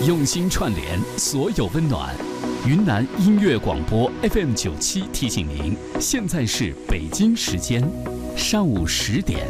用心串联所有温暖。云南音乐广播 FM97提醒您，现在是北京时间上午10点。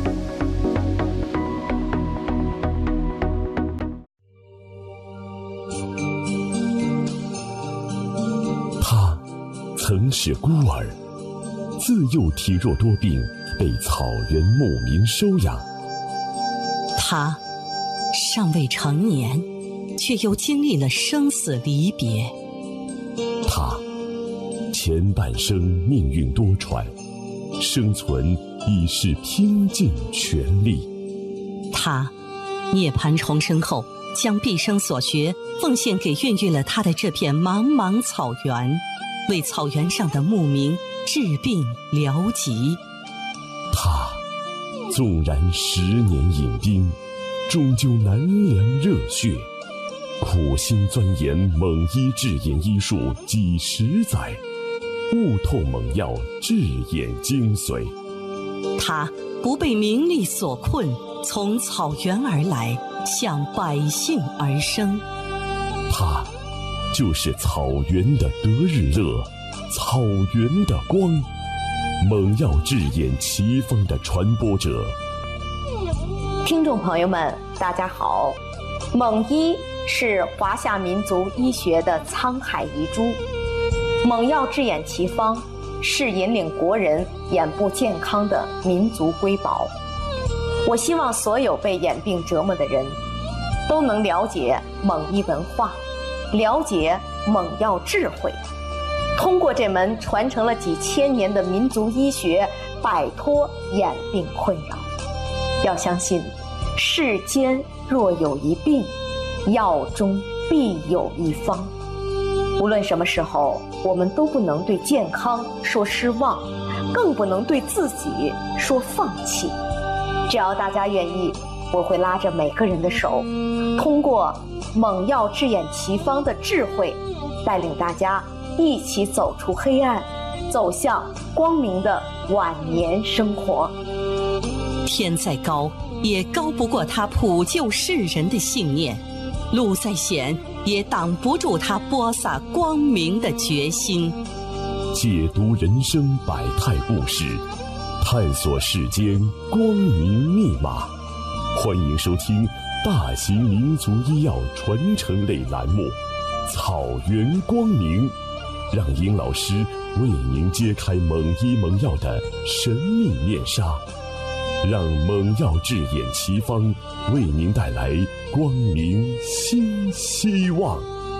他曾是孤儿，自幼体弱多病，被草原牧民收养。 他尚未成年，却又经历了生死离别。 他前半生命运多舛，生存已是拼尽全力。 他涅槃重生后，将毕生所学奉献给孕育了他的这片茫茫草原，为草原上的牧民治病疗疾。 他纵然10年饮冰，终究难凉热血，苦心钻研蒙医治眼医术几十载，悟透蒙药治眼精髓。 他不被名利所困，从草原而来，向百姓而生。 他就是草原的得日乐，草原的光，蒙药治眼奇方的传播者。 听众朋友们，大家好。蒙医是华夏民族医学的沧海遗珠，蒙药治眼奇方是引领国人眼部健康的民族瑰宝。我希望所有被眼病折磨的人都能了解蒙医文化，了解蒙药智慧，通过这门传承了几千年的民族医学，摆脱眼病困扰。要相信，世间若有一病，药中必有一方。无论什么时候，我们都不能对健康说失望，更不能对自己说放弃。只要大家愿意，我会拉着每个人的手，通过蒙药治眼奇方的智慧，带领大家一起走出黑暗，走向光明的晚年生活。 天再高，也高不过他普救世人的信念；路再险，也挡不住他播撒光明的决心。 解读人生百态故事，探索世间光明密码。欢迎收听大型民族医药传承类栏目《草原光明》，让殷老师为您揭开蒙医蒙药的神秘面纱，让蒙药治眼奇方为您带来光明新希望。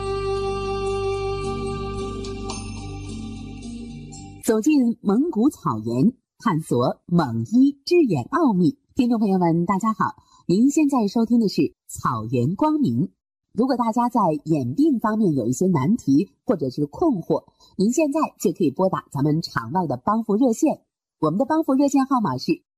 走进蒙古草原，探索蒙医治眼奥秘。听众朋友们，大家好，您现在收听的是草原光明。如果大家在眼病方面有一些难题或者是困惑，您现在就可以拨打咱们场外的帮扶热线，我们的帮扶热线号码是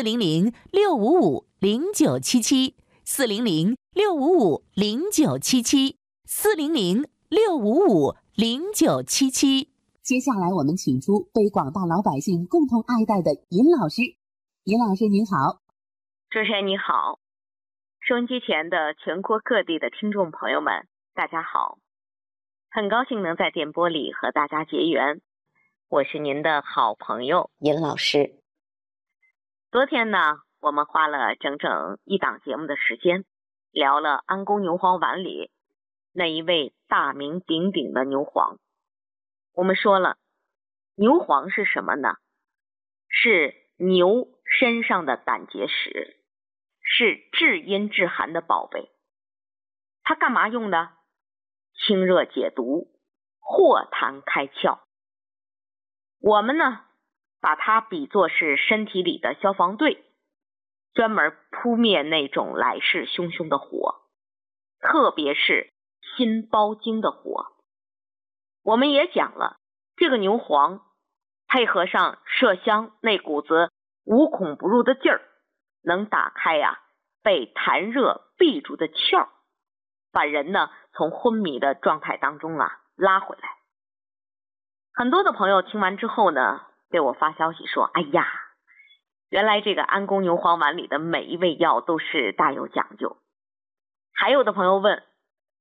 400-655-0977，400-655-0977。 接下来我们请出被广大老百姓共同爱戴的尹老师。尹老师您好。 主持人你好，收音机前的全国各地的听众朋友们，大家好，很高兴能在电波里和大家结缘，我是您的好朋友尹老师。昨天呢，我们花了整整一档节目的时间，聊了安宫牛黄丸里那一味大名鼎鼎的牛黄。我们说了，牛黄是什么呢？是牛身上的胆结石，是治阴治寒的宝贝。它干嘛用的？清热解毒，化痰开窍。我们呢，把它比作是身体里的消防队，专门扑灭那种来势汹汹的火，特别是心包经的火。我们也讲了，这个牛黄配合上麝香那股子无孔不入的劲儿，能打开被痰热闭住的窍，把人呢从昏迷的状态当中拉回来。很多的朋友听完之后呢，给我发消息说，哎呀，原来这个安宫牛黄丸里的每一味药都是大有讲究。还有的朋友问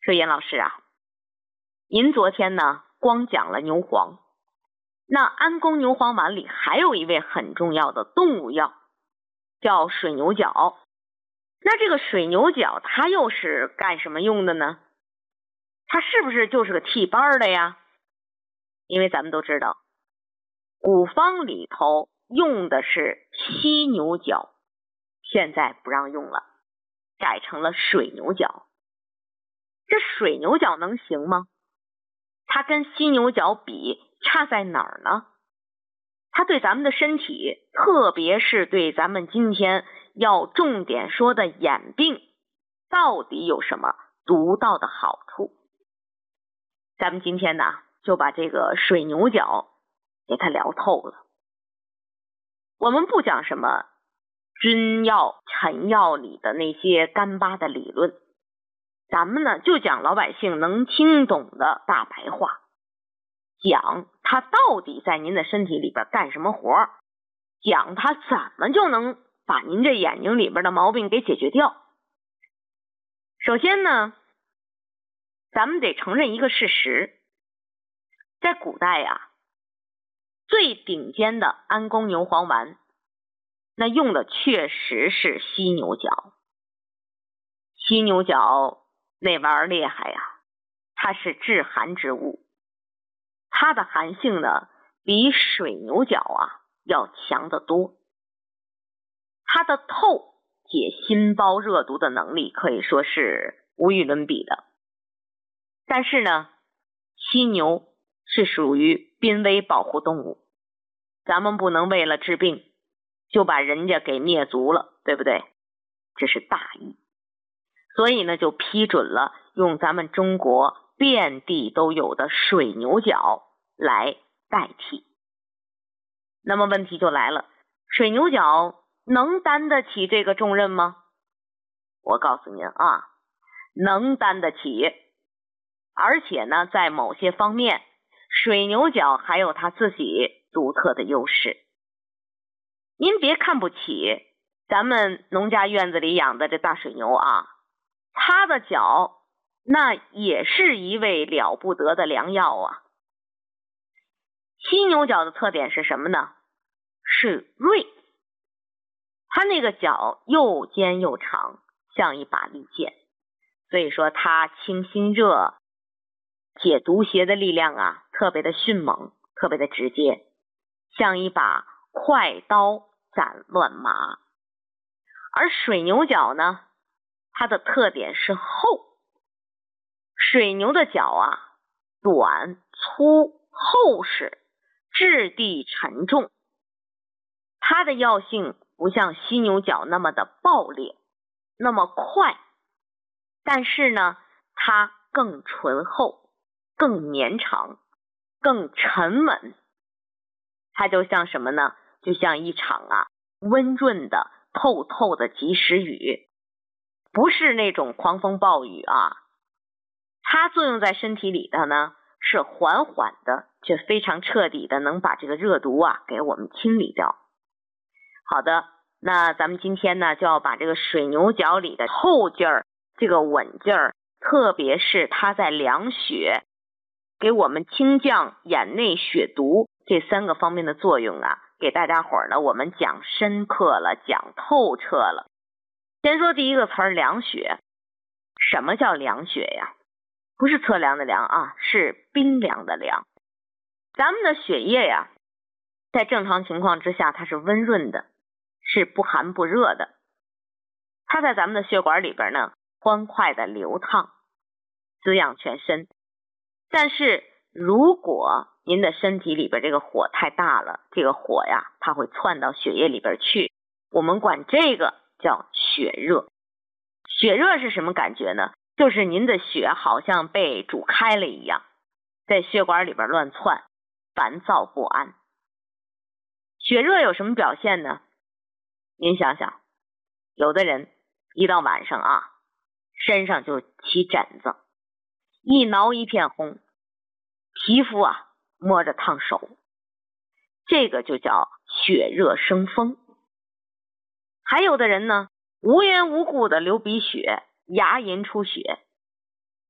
说严老师啊，您昨天呢光讲了牛黄，那安宫牛黄丸里还有一味很重要的动物药，叫水牛角。那这个水牛角它又是干什么用的呢？它是不是就是个替班的呀？因为咱们都知道，古方里头用的是犀牛角，现在不让用了，改成了水牛角。这水牛角能行吗？它跟犀牛角比差在哪儿呢？它对咱们的身体，特别是对咱们今天要重点说的眼病，到底有什么独到的好处？咱们今天呢，就把这个水牛角给它聊透了。我们不讲什么君药、臣药里的那些干巴的理论，咱们呢就讲老百姓能听懂的大白话，讲它到底在您的身体里边干什么活，讲它怎么就能把您这眼睛里边的毛病给解决掉。首先呢，咱们得承认一个事实，在古代呀，最顶尖的安宫牛黄丸，那用的确实是犀牛角。犀牛角那玩意儿厉害呀，它是治寒之物，它的寒性呢比水牛角啊要强得多，它的透解心包热毒的能力可以说是无与伦比的。但是呢，犀牛是属于濒危保护动物，咱们不能为了治病就把人家给灭族了，对不对？这是大义。所以呢，就批准了用咱们中国遍地都有的水牛角来代替。那么问题就来了，水牛角能担得起这个重任吗？我告诉您啊，能担得起。而且呢，在某些方面，水牛角还有它自己独特的优势。您别看不起咱们农家院子里养的这大水牛啊，它的角那也是一味了不得的良药啊。犀牛角的特点是什么呢？是锐，它那个角又尖又长，像一把利剑，所以说它清心热、解毒邪的力量啊，特别的迅猛，特别的直接，像一把快刀斩乱麻。而水牛角呢，它的特点是厚，水牛的角啊，短粗厚实，质地沉重，它的药性不像犀牛角那么的暴烈，那么快，但是呢，它更醇厚，更绵长，更沉稳。它就像什么呢？就像一场温润的透透的及时雨，不是那种狂风暴雨啊。它作用在身体里的呢，是缓缓的，却非常彻底的能把这个热毒给我们清理掉。好的，那咱们今天呢，就要把这个水牛角里的透劲儿，这个稳劲儿，特别是它在凉血，给我们清降眼内血毒这3个方面的作用给大家伙儿呢我们讲深刻了，讲透彻了。先说第一个词儿，凉血。什么叫凉血呀？不是测量的凉啊，是冰凉的凉。咱们的血液呀，在正常情况之下它是温润的，是不寒不热的，它在咱们的血管里边呢欢快的流淌，滋养全身。但是如果您的身体里边这个火太大了，这个火呀它会窜到血液里边去，我们管这个叫血热。血热是什么感觉呢？就是您的血好像被煮开了一样，在血管里边乱窜，烦躁不安。血热有什么表现呢？您想想，有的人一到晚上身上就起疹子，一挠一片红，皮肤摸着烫手，这个就叫血热生风。还有的人呢，无缘无故的流鼻血，牙龈出血，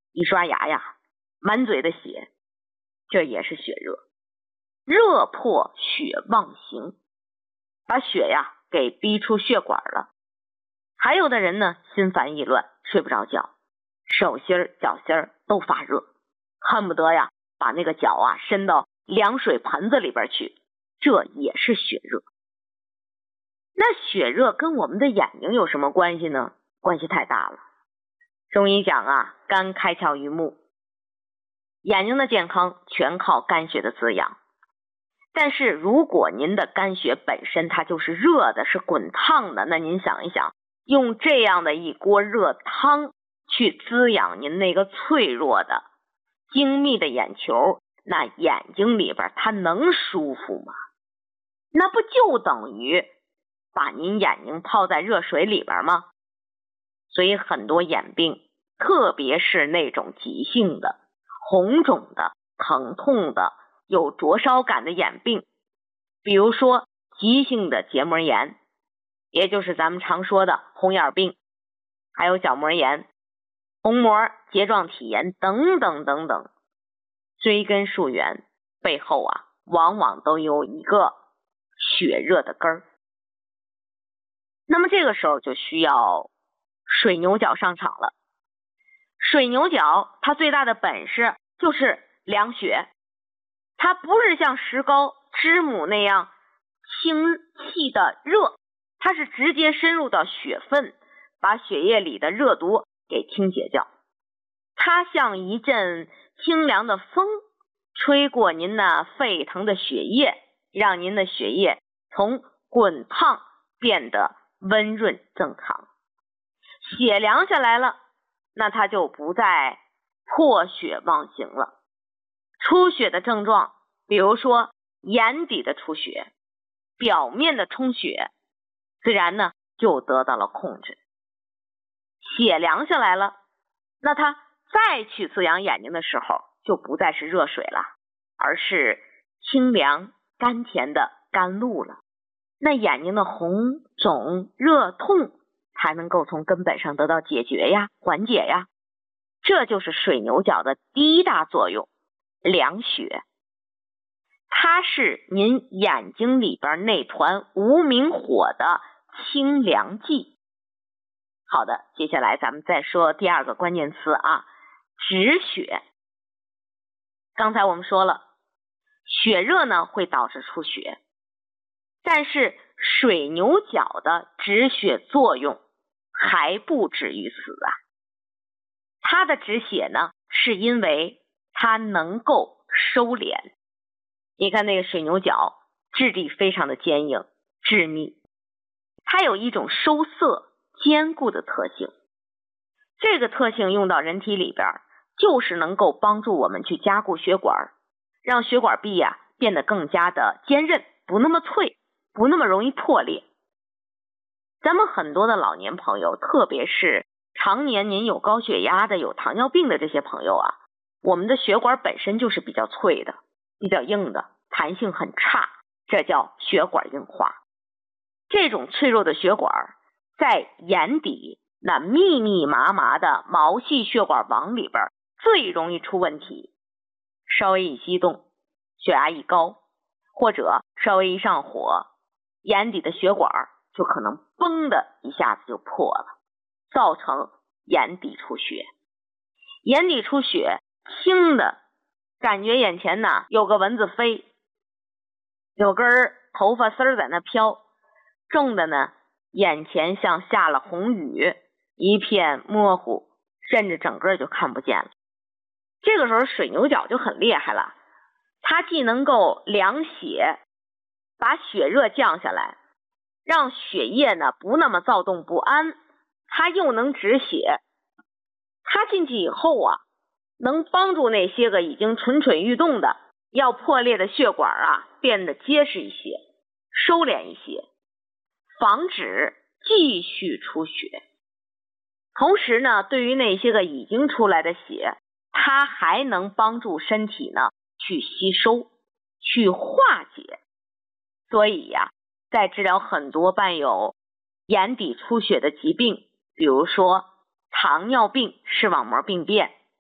一刷牙呀，满嘴的血，这也是血热。热迫血妄行，把血呀给逼出血管了。还有的人呢，心烦意乱，睡不着觉，手心儿、脚心儿都发热，恨不得呀把那个脚啊伸到凉水盆子里边去，这也是血热。那血热跟我们的眼睛有什么关系呢？关系太大了。中医讲啊，肝开窍于目，眼睛的健康全靠肝血的滋养。但是如果您的肝血本身它就是热的，是滚烫的，那您想一想，用这样的一锅热汤去滋养您那个脆弱的精密的眼球，那眼睛里边它能舒服吗？那不就等于把您眼睛泡在热水里边吗？所以很多眼病，特别是那种急性的、红肿的、疼痛的、有灼烧感的眼病，比如说急性的结膜炎，也就是咱们常说的红眼病，还有角膜炎、虹膜睫状体炎等等等等，追根溯源，背后啊往往都有一个血热的根儿。那么这个时候就需要水牛角上场了。水牛角它最大的本事就是凉血，它不是像石膏、知母那样清气的热，它是直接深入到血分，把血液里的热毒给清洁掉。它像一阵清凉的风，吹过您那沸腾的血液，让您的血液从滚烫变得温润正常。血凉下来了，那它就不再破血妄行了。出血的症状，比如说眼底的出血、表面的充血，自然呢就得到了控制。血凉下来了，那它再去滋养眼睛的时候，就不再是热水了，而是清凉甘甜的甘露了。那眼睛的红肿热痛才能够从根本上得到解决呀，缓解呀。这就是水牛角的第一大作用，凉血。它是您眼睛里边那团无名火的清凉剂。好的，接下来咱们再说第二个关键词啊，止血。刚才我们说了，血热呢会导致出血，但是水牛角的止血作用还不止于此啊。它的止血呢，是因为它能够收敛。你看那个水牛角质地非常的坚硬致密，它有一种收涩坚固的特性。这个特性用到人体里边，就是能够帮助我们去加固血管，让血管壁啊变得更加的坚韧，不那么脆，不那么容易破裂。咱们很多的老年朋友，特别是常年您有高血压的、有糖尿病的这些朋友啊，我们的血管本身就是比较脆的、比较硬的，弹性很差，这叫血管硬化。这种脆弱的血管在眼底那密密麻麻的毛细血管网里边最容易出问题。稍微一激动，血压一高，或者稍微一上火，眼底的血管就可能嘣的一下子就破了，造成眼底出血。眼底出血轻的感觉眼前呢有个蚊子飞，有根头发丝在那飘，重的呢眼前像下了红雨，一片模糊，甚至整个就看不见了。这个时候水牛角就很厉害了，它既能够凉血，把血热降下来，让血液呢不那么躁动不安，它又能止血。它进去以后啊，能帮助那些个已经蠢蠢欲动的要破裂的血管啊变得结实一些，收敛一些，防止继续出血。同时呢，对于那些个已经出来的血，它还能帮助身体呢去吸收，去化解。所以呀，在治疗很多伴有眼底出血的疾病，比如说糖尿病视网膜病变、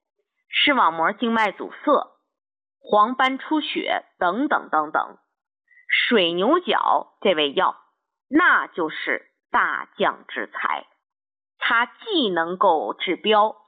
视网膜静脉阻塞、黄斑出血等等等等。水牛角这味药那就是大将之才，它既能够治标，